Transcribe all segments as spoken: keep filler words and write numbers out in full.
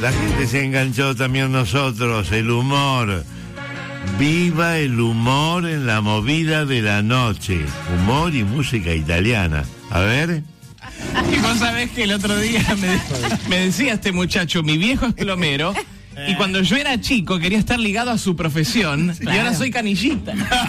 La gente se enganchó, también nosotros, el humor. Viva el humor en la movida de la noche. Humor y música italiana. A ver. Y vos sabés que el otro día me, me decía este muchacho, mi viejo es plomero, y cuando yo era chico quería estar ligado a su profesión, claro. Y ahora soy canillita.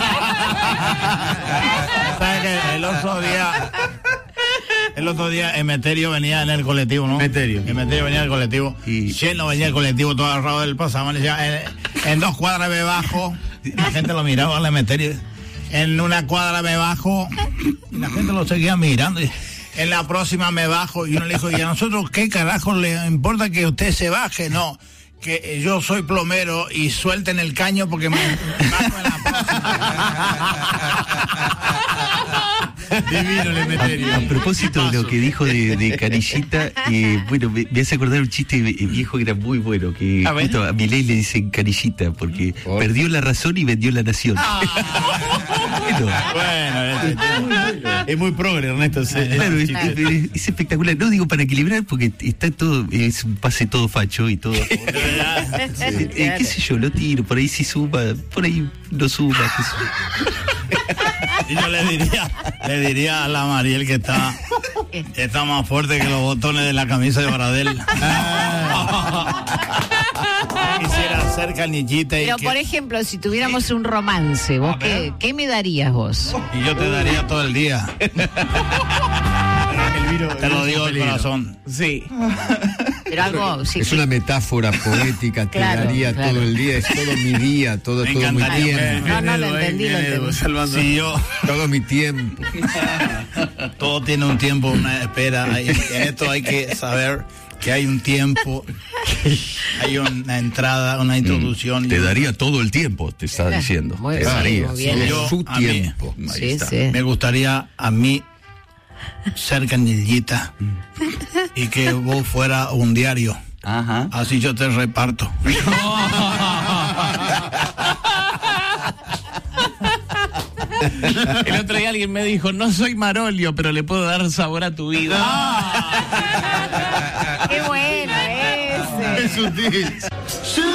¿Sabes que el otro día... El otro día Emeterio venía en el colectivo, ¿no? Emeterio. Emeterio venía en el colectivo. Y lleno venía el colectivo todo agarrado del pasaban. En, en dos cuadras me bajo. La gente lo miraba al Emeterio. En una cuadra me bajo. Y la gente lo seguía mirando. Y en la próxima me bajo. Y uno le dijo, ¿y a nosotros qué carajo le importa que usted se baje? No. Que yo soy plomero y suelten el caño porque me bajo en la próxima. Divino el Emeterio. A, a propósito de lo que dijo de, de Canillita, eh, bueno, me, me hace acordar un chiste viejo que era muy bueno, que a justo a Milei le dicen Canillita porque oh. perdió la razón y vendió la nación. Ah. bueno, bueno es, es muy progre, Ernesto. Claro, es, es, es espectacular. No digo para equilibrar porque está todo, es un pase todo facho y todo. sí, eh, qué sé yo, lo tiro, por ahí si suma, por ahí lo suma. Y yo le diría, le diría a la Mariel que está, está más fuerte que los botones de la camisa de Baradel. Quisiera ser canillita. Pero y por que... ejemplo, si tuviéramos un romance, ¿vos qué, qué me darías vos? Y yo te daría todo el día. Elviro, te lo digo del corazón. Sí. Pero algo, sí, es sí. una metáfora poética, te claro, daría claro. todo el día, es todo mi día, todo, me todo mi tiempo. No, no, lo entendí, lo entendí. Sí, yo, todo mi tiempo. Todo tiene un tiempo, una espera. En esto hay que saber que hay un tiempo, hay una entrada, una introducción. Mm, te daría todo el tiempo, te está Era, diciendo. Muy te bien, daría muy bien. Yo, su tiempo. Mí, sí, sí. Me gustaría a mí ser canillita y que vos fuera un diario. Ajá. Así yo te reparto. El otro día alguien me dijo, no soy Marolio, pero le puedo dar sabor a tu vida. ¡Qué bueno ese! Es sutil.